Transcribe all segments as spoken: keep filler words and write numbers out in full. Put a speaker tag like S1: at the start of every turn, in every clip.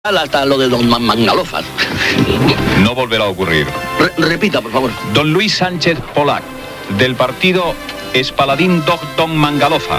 S1: hasta lo de don Mangalofas.
S2: No volverá a ocurrir.
S1: Re repita, por favor.
S2: Don Luis Sánchez Polac, del partido Espaladín Dog Don Mangalofa.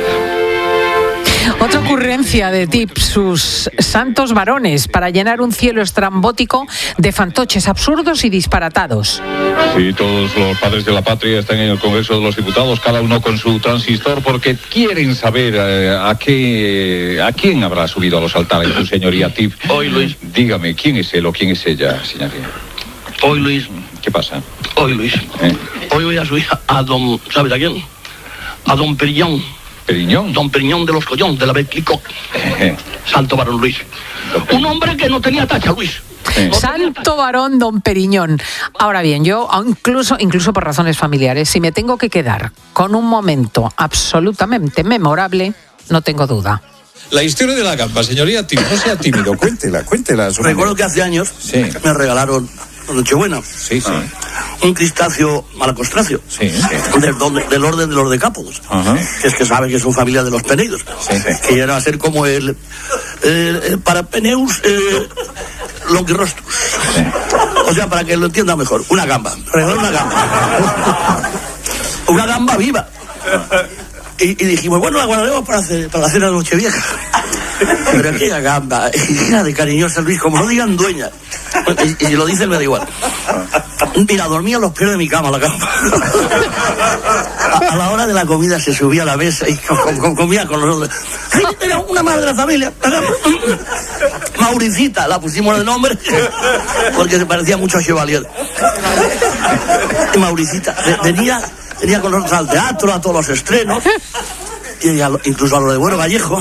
S3: Otra ocurrencia de Tip, sus santos varones, para llenar un cielo estrambótico de fantoches absurdos y disparatados.
S2: Sí, todos los padres de la patria están en el Congreso de los Diputados, cada uno con su transistor, porque quieren saber eh, a qué a quién habrá subido a los altares su señoría Tip.
S1: Hoy, Luis.
S2: Dígame, ¿quién es él o quién es ella, señoría?
S1: Hoy, Luis.
S2: ¿Qué pasa?
S1: Hoy, Luis. ¿Eh? Hoy voy a subir a don, ¿sabes a quién? A don Periñón.
S2: ¿Periñón?
S1: Don Periñón de los Collón, de la Betclicoc. Eh. Santo varón Luis. Un hombre que no tenía tacha, Luis.
S3: Eh. No Santo varón don Periñón. Ahora bien, yo incluso, incluso por razones familiares, si me tengo que quedar con un momento absolutamente memorable, no tengo duda.
S4: La historia de la gamba, señoría, no sea tímido, cuéntela, cuéntela.
S1: Recuerdo que hace años sí. me regalaron Nochebuena.
S2: Sí, sí.
S1: Un crustáceo malacostracio.
S2: Sí, sí.
S1: Del, del orden de los decápodos. Uh-huh. Que es que sabe que son familia de los peneidos.
S2: Sí, sí.
S1: Que llega a ser como el, el, el Parapeneus eh, longirostrus. Sí. O sea, para que lo entienda mejor, una gamba. Regalar una gamba. Una gamba viva. Y, y dijimos, bueno, la guardaremos para, hacer, para la cena de Nochevieja. Pero aquella gamba, era de cariñosa, Luis, como no digan dueña. Y, y lo dice, me da igual. Mira, dormía en los pies de mi cama la gamba. A, a la hora de la comida se subía a la mesa y com, com, comía con nosotros. Era una madre de la familia. Mauricita, la pusimos de nombre porque se parecía mucho a Chevalier. Mauricita, venía, venía con nosotros al teatro, a todos los estrenos. Y a lo, incluso a lo de Bueno Vallejo.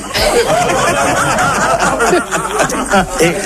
S1: eh,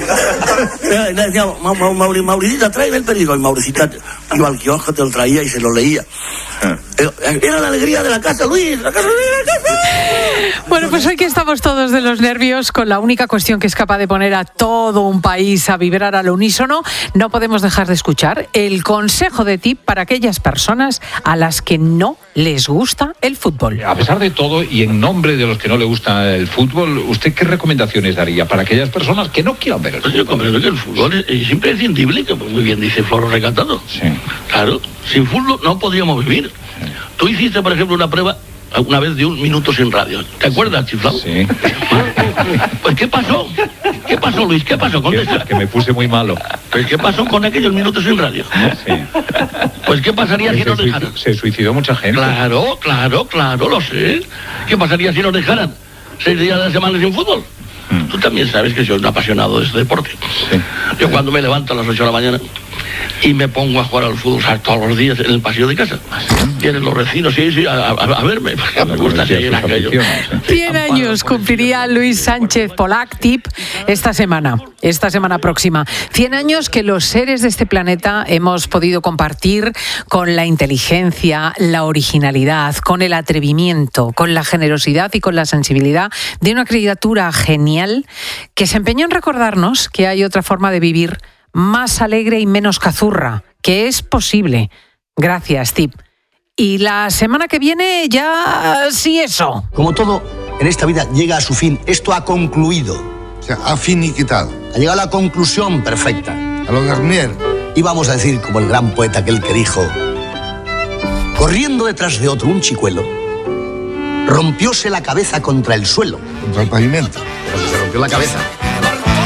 S1: eh, decíamos, Mauricita, tráeme el periódico. Y Mauricita iba al kiosco, te lo traía y se lo leía. Eh, era la alegría de la casa, Luis. La casa, la casa.
S3: Bueno, pues hoy que estamos todos de los nervios, con la única cuestión que es capaz de poner a todo un país a vibrar al unísono, no podemos dejar de escuchar el consejo de Tip para aquellas personas a las que no les gusta el fútbol.
S2: A pesar de todo, y en nombre de los que no le gusta el fútbol, ¿usted qué recomendaciones daría para aquellas personas que no quieran ver el fútbol?
S1: Yo comprendo que el fútbol es, es imprescindible, que muy bien dice Floro Recatado.
S2: Sí.
S1: Claro, sin fútbol no podríamos vivir. Sí. Tú hiciste, por ejemplo, una prueba una vez de un minuto sin radio. ¿Te acuerdas, chiflado?
S2: Sí.
S1: Pues, ¿qué pasó? ¿Qué pasó, Luis? ¿Qué pasó? Contesta.
S2: Que, que me puse muy malo.
S1: Pues, ¿qué pasó con aquellos minutos sin radio?
S2: Sí.
S1: Pues, ¿qué pasaría pues si nos dejaran?
S2: Se suicidó mucha gente.
S1: Claro, claro, claro, lo sé. ¿Qué pasaría si nos dejaran seis días de la semana sin fútbol? Mm. Tú también sabes que soy un apasionado de este deporte. Sí. Yo cuando me levanto a las ocho de la mañana y me pongo a jugar al fútbol, o sea, todos los días en el pasillo de casa. Vienen los vecinos, sí, sí, a, a, a verme, porque me gusta seguir aquello.
S3: Cien años cumpliría Luis Sánchez Polac, Tip, esta semana, esta semana próxima. Cien años que los seres de este planeta hemos podido compartir con la inteligencia, la originalidad, con el atrevimiento, con la generosidad y con la sensibilidad de una criatura genial que se empeñó en recordarnos que hay otra forma de vivir más alegre y menos cazurra, que es posible. Gracias, Tip. Y la semana que viene ya sí eso.
S5: Como todo en esta vida llega a su fin, esto ha concluido.
S6: O sea, ha finiquitado.
S5: Ha llegado a la conclusión perfecta.
S6: A lo Garnier.
S5: Y vamos a decir como el gran poeta aquel que dijo: corriendo detrás de otro un chicuelo, rompióse la cabeza contra el suelo.
S6: Contra el pavimento.
S5: Cuando se rompió la cabeza.